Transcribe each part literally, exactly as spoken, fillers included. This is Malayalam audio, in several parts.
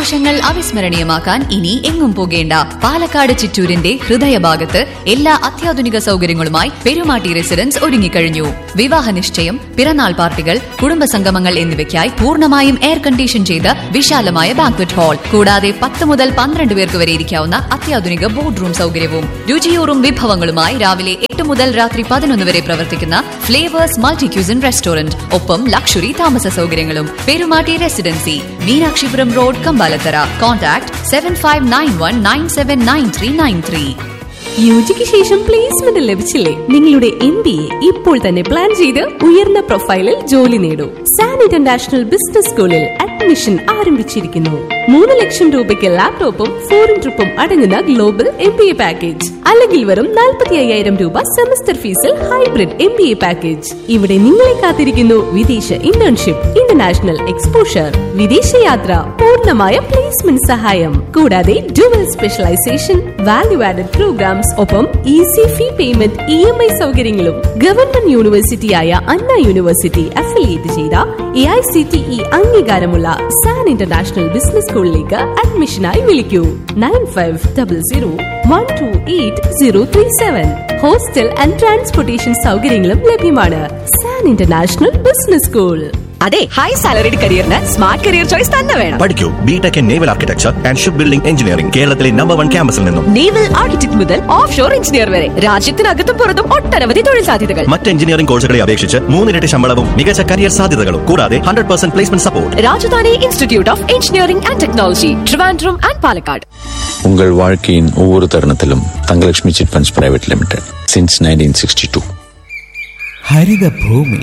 നിമിഷങ്ങൾ അവിസ്മരണീയമാക്കാൻ ഇനി എങ്ങും പോകേണ്ട. പാലക്കാട് ചിറ്റൂരിന്റെ ഹൃദയഭാഗത്ത് എല്ലാ അത്യാധുനിക സൗകര്യങ്ങളുമായി പെരുമാട്ടി റെസിഡൻസ് ഒരുങ്ങിക്കഴിഞ്ഞു. വിവാഹ നിശ്ചയം, പിറന്നാൾ പാർട്ടികൾ, കുടുംബസംഗമങ്ങൾ എന്നിവയ്ക്കായി പൂർണ്ണമായും എയർ കണ്ടീഷൻ ചെയ്ത വിശാലമായ ബാങ്ക്വറ്റ് ഹാൾ, കൂടാതെ പത്ത് മുതൽ പന്ത്രണ്ട് പേർക്ക് വരെ ഇരിക്കാവുന്ന അത്യാധുനിക ബോർഡ് റൂം സൗകര്യവും. രുചിയൂറും വിഭവങ്ങളുമായി രാവിലെ എട്ട് മുതൽ രാത്രി പതിനൊന്ന് വരെ പ്രവർത്തിക്കുന്ന ഫ്ലേവേഴ്സ് മൾട്ടി ക്യൂസിൻ റെസ്റ്റോറന്റ്, ഒപ്പം ലക്ഷറി താമസ സൗകര്യങ്ങളും. Perumatty residency, Meenakshipuram road, Kambalathara. Contact seven five nine one nine seven nine three nine three. യുജിക്ക് ശേഷം പ്ലേസ്മെന്റ് ലഭിച്ചില്ലേ? നിങ്ങളുടെ എം ബി എ ഇപ്പോൾ തന്നെ പ്ലാൻ ചെയ്ത് ഉയർന്ന പ്രൊഫൈലിൽ ജോലി നേടൂ. സാൻ ഇന്റർനാഷണൽ ബിസിനസ് സ്കൂളിൽ അഡ്മിഷൻ ആരംഭിച്ചിരിക്കുന്നു. മൂന്ന് ലക്ഷം രൂപയ്ക്ക് ലാപ്ടോപ്പും ഫോറിൻ ട്രിപ്പും അടങ്ങുന്ന global M B A package, അല്ലെങ്കിൽ വെറും നാൽപ്പത്തി അയ്യായിരം രൂപ സെമസ്റ്റർ ഫീസിൽ hybrid M B A package. ഇവിടെ നിങ്ങളെ കാത്തിരിക്കുന്നു വിദേശ ഇന്റേൺഷിപ്പ്, ഇന്റർനാഷണൽ എക്സ്പോഷർ, വിദേശയാത്ര, പൂർണ്ണമായ പ്ലേസ്മെന്റ് സഹായം, കൂടാതെ dual specialisation, value added programmes, ഒപ്പം easy fee payment, E M I സൗകര്യങ്ങളും. ഗവൺമെന്റ് യൂണിവേഴ്സിറ്റിയായ അണ്ണ യൂണിവേഴ്സിറ്റി അഫിലിയേറ്റ് ചെയ്ത A I C T E അംഗീകാരമുള്ള സാൻ ഇന്റർനാഷണൽ ബിസിനസ് സ്കൂളിലേക്ക് അഡ്മിഷനായി വിളിക്കൂ nine five double zero one two eight zero three seven. Hostel and transportation സൗകര്യങ്ങളും ലഭ്യമാണ്. San international business school. അതെ, high salaried കരിയറിന് smart career choice തന്നെ വേണം. പഠിക്കൂ BTech in naval architecture and ship building engineering, കേരളത്തിലെ നമ്പർ വൺ ക്യാമ്പസിൽ നിന്നും. നേവൽ ആർക്കിടെക്ട് മുതൽ ഓഫ് ഷോർ എഞ്ചിനീയർ വരെ രാജ്യത്തിനകത്തും പുറത്തും ഒട്ടനവധി തൊഴിൽ സാധ്യതകൾ. മറ്റ് എഞ്ചിനീയറിംഗ് കോഴ്സുകളെ അപേക്ഷിച്ച് മൂന്നിരട്ടി ശമ്പളവും മികച്ച കരിയർ സാധ്യതകളും, കൂടാതെ hundred percent placement support. Rajdhani institute of engineering and technology, Trivandrum and Palakkad. உங்கள் வாழ்க்கையின் ஒவ்வொரு தருணத்திலும் Thangalakshmi chit funds private limited since nineteen sixty two. ഹരിതഭൂമി.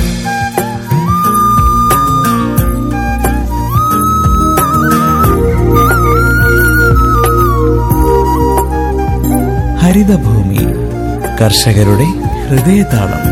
ഹരിതഭൂമി, കർഷകരുടെ ഹൃദയതാളം.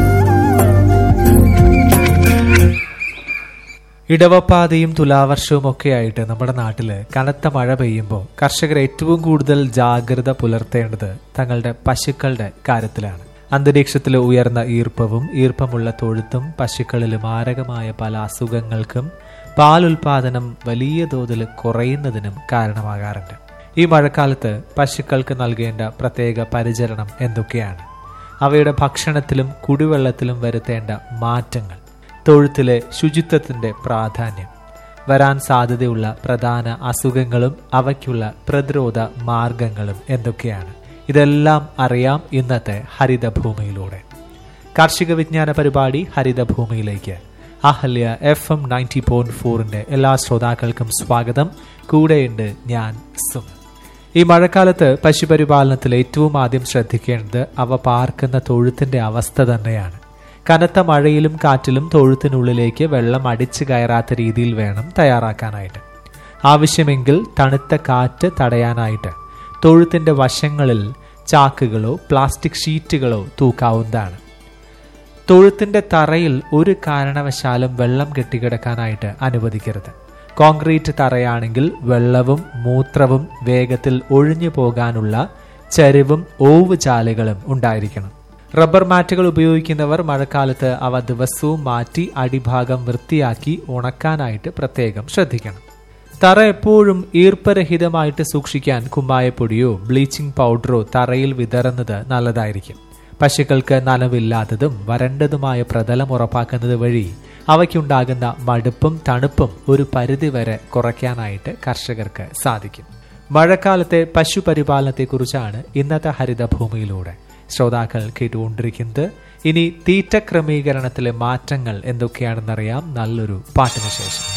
ഇടവപ്പാതയും തുലാവർഷവും ഒക്കെ ആയിട്ട് നമ്മുടെ നാട്ടിൽ കനത്ത മഴ പെയ്യുമ്പോൾ കർഷകർ ഏറ്റവും കൂടുതൽ ജാഗ്രത പുലർത്തേണ്ടത് തങ്ങളുടെ പശുക്കളുടെ കാര്യത്തിലാണ്. അന്തരീക്ഷത്തിൽ ഉയർന്ന ഈർപ്പവും ഈർപ്പമുള്ള തൊഴുത്തും പശുക്കളിൽ മാരകമായ പല അസുഖങ്ങൾക്കും പാലുൽപാദനം വലിയ തോതിൽ കുറയുന്നതിനും കാരണമാകാറുണ്ട്. ഈ മഴക്കാലത്ത് പശുക്കൾക്ക് നൽകേണ്ട പ്രത്യേക പരിചരണം എന്തൊക്കെയാണ്? അവയുടെ ഭക്ഷണത്തിലും കുടിവെള്ളത്തിലും വരുത്തേണ്ട മാറ്റങ്ങൾ, തൊഴുത്തിലെ ശുചിത്വത്തിന്റെ പ്രാധാന്യം, വരാൻ സാധ്യതയുള്ള പ്രധാന അസുഖങ്ങളും അവയ്ക്കുള്ള പ്രതിരോധ മാർഗങ്ങളും എന്തൊക്കെയാണ്? ഇതെല്ലാം അറിയാം ഇന്നത്തെ ഹരിതഭൂമിയിലൂടെ. കാർഷിക വിജ്ഞാന പരിപാടി ഹരിതഭൂമിയിലേക്ക് Ahalya F M ninety point ഫോറിന്റെ എല്ലാ ശ്രോതാക്കൾക്കും സ്വാഗതം. കൂടെയുണ്ട് ഞാൻ സും. ഈ മഴക്കാലത്ത് പശുപരിപാലനത്തിൽ ഏറ്റവും ആദ്യം ശ്രദ്ധിക്കേണ്ടത് അവ പാർക്കുന്ന തൊഴുത്തിന്റെ അവസ്ഥ തന്നെയാണ്. കനത്ത മഴയിലും കാറ്റിലും തൊഴുത്തിനുള്ളിലേക്ക് വെള്ളം അടിച്ചു കയറാത്ത രീതിയിൽ വേണം തയ്യാറാക്കാനായിട്ട്. ആവശ്യമെങ്കിൽ തണുത്ത കാറ്റ് തടയാനായിട്ട് തൊഴുത്തിന്റെ വശങ്ങളിൽ ചാക്കുകളോ പ്ലാസ്റ്റിക് ഷീറ്റുകളോ തൂക്കാവുന്നതാണ്. തൊഴുത്തിന്റെ തറയിൽ ഒരു കാരണവശാലും വെള്ളം കെട്ടിക്കിടക്കാനായിട്ട് അനുവദിക്കരുത്. കോൺക്രീറ്റ് തറയാണെങ്കിൽ വെള്ളവും മൂത്രവും വേഗത്തിൽ ഒഴിഞ്ഞു പോകാനുള്ള ചരിവും ഓവുചാലുകളും ഉണ്ടായിരിക്കണം. റബ്ബർ മാറ്റുകൾ ഉപയോഗിക്കുന്നവർ മഴക്കാലത്ത് അവ ദിവസവും മാറ്റി അടിഭാഗം വൃത്തിയാക്കി ഉണക്കാനായിട്ട് പ്രത്യേകം ശ്രദ്ധിക്കണം. തറ എപ്പോഴും ഈർപ്പരഹിതമായിട്ട് സൂക്ഷിക്കാൻ കുമ്മായപ്പൊടിയോ ബ്ലീച്ചിങ് പൗഡറോ തറയിൽ വിതറുന്നത് നല്ലതായിരിക്കും. പശുക്കൾക്ക് നനവില്ലാത്തതും വരണ്ടതുമായ പ്രതലം ഉറപ്പാക്കുന്നത് വഴി അവയ്ക്കുണ്ടാകുന്ന മടുപ്പും തണുപ്പും ഒരു പരിധിവരെ കുറയ്ക്കാനായിട്ട് കർഷകർക്ക് സാധിക്കും. മഴക്കാലത്തെ പശുപരിപാലനത്തെക്കുറിച്ചാണ് ഇന്നത്തെ ഹരിതഭൂമിയിലൂടെ ശ്രോതാക്കൾ കേട്ടുകൊണ്ടിരിക്കുന്നത്. ഇനി തീറ്റ ക്രമീകരണത്തിലെ മാറ്റങ്ങൾ എന്തൊക്കെയാണെന്നറിയാം നല്ലൊരു പാട്ടിന് ശേഷം.